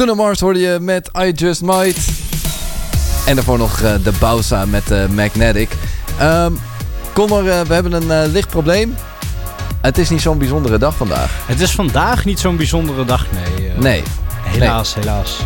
Bruno Mars hoorde je met I Just Might. En daarvoor nog de Bausa met Magnetic. Connor, we hebben een licht probleem. Het is niet zo'n bijzondere dag vandaag. Het is vandaag niet zo'n bijzondere dag, nee. Nee. Helaas.